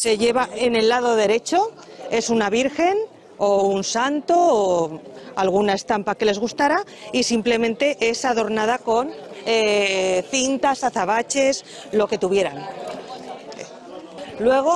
Se lleva en el lado derecho, es una virgen o un santo o alguna estampa que les gustara, y simplemente es adornada con cintas, azabaches, lo que tuvieran. Luego